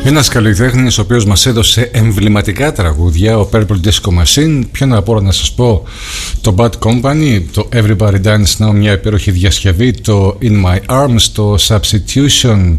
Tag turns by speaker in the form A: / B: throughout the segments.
A: Ένας καλλιτέχνης ο οποίος μας έδωσε εμβληματικά τραγούδια, ο Purple Disco Machine. Πιο απ' όλα να σας πω το Bad Company, το Everybody Dance Now, μια υπέροχη διασκευή, το In My Arms, το Substitution,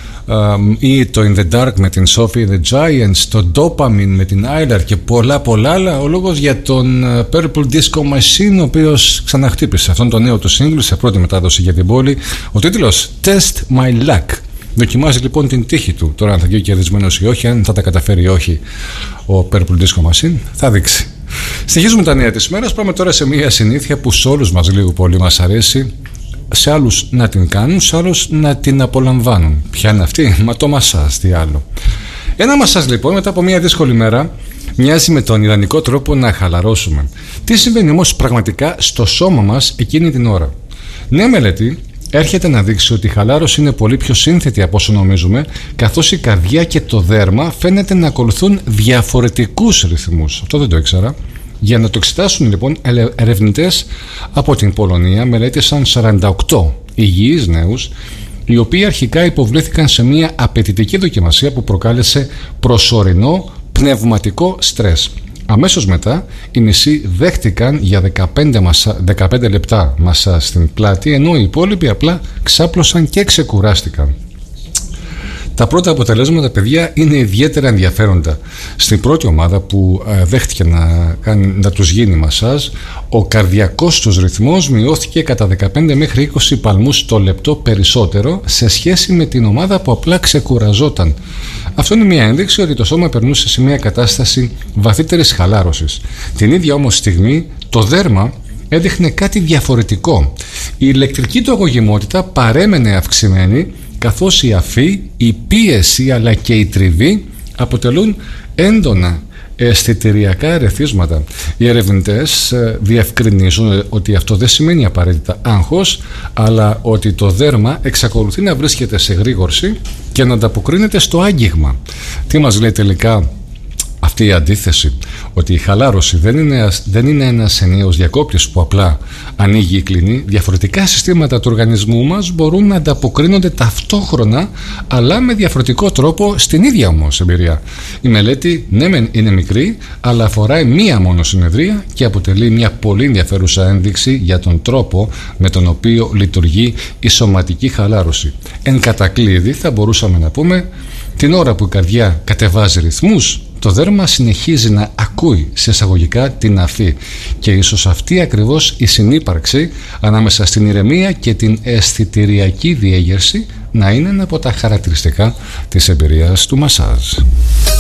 A: ή το In the Dark με την Sophie the Giants, το Dopamine με την Aylar και πολλά άλλα. Ο λόγος για τον Purple Disco Machine, ο οποίος ξαναχτύπησε αυτόν το νέο του single σε πρώτη μετάδοση για την πόλη. Ο τίτλος Test My Luck. Δοκιμάζει λοιπόν την τύχη του. Τώρα αν θα βγει κερδισμένος ή όχι, αν θα τα καταφέρει ή όχι ο Purple Disco Machine, θα δείξει. Συνεχίζουμε τα νέα της μέρας. Πάμε τώρα σε μια συνήθεια που σε όλους μας λίγο πολύ μας αρέσει. Σε άλλους να την κάνουν, σε άλλους να την απολαμβάνουν. Ποια είναι αυτή? Μα το μασάζ, τι άλλο. Ένα μασάζ λοιπόν μετά από μια δύσκολη μέρα μοιάζει με τον ιδανικό τρόπο να χαλαρώσουμε. Τι συμβαίνει όμως πραγματικά στο σώμα μας εκείνη την ώρα? Νέα μελέτη έρχεται να δείξει ότι η χαλάρωση είναι πολύ πιο σύνθετη από όσο νομίζουμε, καθώς η καρδιά και το δέρμα φαίνεται να ακολουθούν διαφορετικούς ρυθμούς. Αυτό δεν το ήξερα. Για να το εξετάσουν λοιπόν, ερευνητές από την Πολωνία μελέτησαν 48 υγιείς νέους, οι οποίοι αρχικά υποβλήθηκαν σε μια απαιτητική δοκιμασία που προκάλεσε προσωρινό πνευματικό στρες. Αμέσως μετά οι μισοί δέχτηκαν για 15 λεπτά μασά στην πλάτη, ενώ οι υπόλοιποι απλά ξάπλωσαν και ξεκουράστηκαν. Τα πρώτα αποτελέσματα, παιδιά, είναι ιδιαίτερα ενδιαφέροντα. Στην πρώτη ομάδα που δέχτηκε να τους γίνει μασάζ, ο καρδιακός τους ρυθμός μειώθηκε κατά 15 μέχρι 20 παλμούς το λεπτό περισσότερο σε σχέση με την ομάδα που απλά ξεκουραζόταν. Αυτό είναι μια ένδειξη ότι το σώμα περνούσε σε μια κατάσταση βαθύτερης χαλάρωσης. Την ίδια όμως στιγμή το δέρμα έδειχνε κάτι διαφορετικό. Η ηλεκτρική του αγωγημότητα παρέμενε αυξημένη, καθώς η αφή, η πίεση αλλά και η τριβή αποτελούν έντονα αισθητηριακά ερεθίσματα. Οι ερευνητές διευκρινίζουν ότι αυτό δεν σημαίνει απαραίτητα άγχος, αλλά ότι το δέρμα εξακολουθεί να βρίσκεται σε γρήγορση και να ανταποκρίνεται στο άγγιγμα. Τι μας λέει τελικά αυτή η αντίθεση? Ότι η χαλάρωση δεν είναι ένας ενιαίος διακόπτης που απλά ανοίγει ή κλείνει. Διαφορετικά συστήματα του οργανισμού μας μπορούν να ανταποκρίνονται ταυτόχρονα, αλλά με διαφορετικό τρόπο στην ίδια όμως εμπειρία. Η μελέτη ναι είναι μικρή, αλλά αφορά μία μόνο συνεδρία και αποτελεί μια πολύ ενδιαφέρουσα ένδειξη για τον τρόπο με τον οποίο λειτουργεί η σωματική χαλάρωση. Εν κατακλείδη θα μπορούσαμε να πούμε, την ώρα που η καρδιά κατεβάζει ρυθμούς, το δέρμα συνεχίζει να ακούει σε εισαγωγικά την αφή, και ίσως αυτή ακριβώς η συνύπαρξη ανάμεσα στην ηρεμία και την αισθητηριακή διέγερση να είναι ένα από τα χαρακτηριστικά της εμπειρίας του μασάζ.